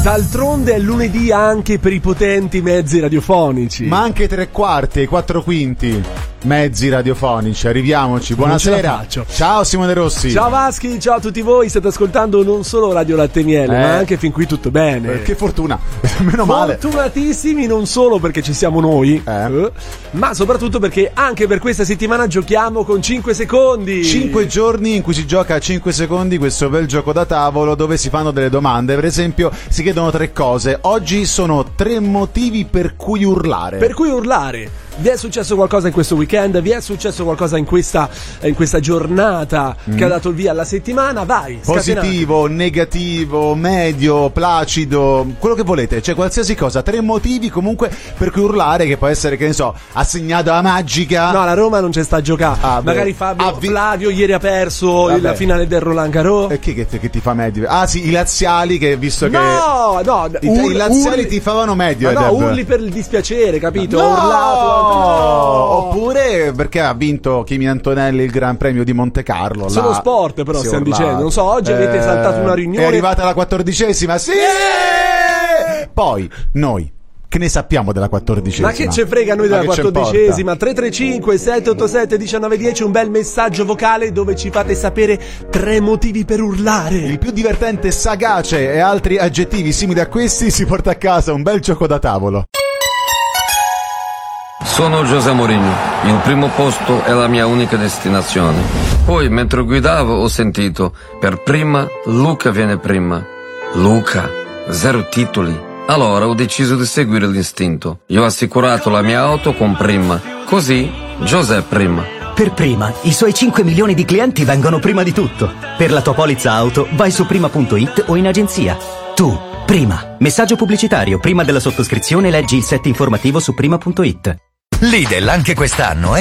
D'altronde è lunedì anche per i potenti mezzi radiofonici. Ma anche 3/4 e 4/5 mezzi radiofonici. Arriviamoci. Buonasera. Ciao Simone Rossi. Ciao Vaschi, ciao a tutti voi. State ascoltando non solo Radio Latte Miele, ma anche fin qui tutto bene. Che fortuna. Meno male. Fortunatissimi non solo perché ci siamo noi, ma soprattutto perché anche per questa settimana giochiamo con 5 secondi. 5 giorni in cui si gioca a 5 secondi questo bel gioco da tavolo dove si fanno delle domande. Per esempio, si chiedono 3 cose. Oggi sono 3 motivi per cui urlare. Per cui urlare. Vi è successo qualcosa in questo weekend? Vi è successo qualcosa in questa giornata che ha dato il via alla settimana? Vai, positivo, negativo, medio, placido, quello che volete, cioè qualsiasi cosa. 3 motivi comunque per cui urlare, che può essere, che ne so, assegnato a Magica. No, la Roma non c'è sta a giocare. Magari Flavio ieri ha perso la finale del Roland Garros. E chi che ti fa medio? Ah sì, i laziali, che visto che i laziali ti favano medio. No, urli per il dispiacere, capito? No! Ho urlato. No. Oppure perché ha vinto Kimi Antonelli il Gran Premio di Monte Carlo. Solo sport, però stiamo dicendo. Non so, oggi avete saltato una riunione. È arrivata la 14ª, sì! Poi noi che ne sappiamo della 14ª? Ma che ce frega noi della 14ª? 335 787 1910, un bel messaggio vocale dove ci fate sapere 3 motivi per urlare. Il più divertente, sagace e altri aggettivi simili a questi si porta a casa un bel gioco da tavolo. Sono José Mourinho, il primo posto è la mia unica destinazione. Poi, mentre guidavo, ho sentito, per prima, Luca viene prima. Luca, 0 titoli. Allora ho deciso di seguire l'istinto. Io ho assicurato la mia auto con prima. Così, José prima. Per prima, i suoi 5 milioni di clienti vengono prima di tutto. Per la tua polizza auto, vai su prima.it o in agenzia. Tu, prima. Messaggio pubblicitario. Prima della sottoscrizione leggi il set informativo su prima.it. Lidl anche quest'anno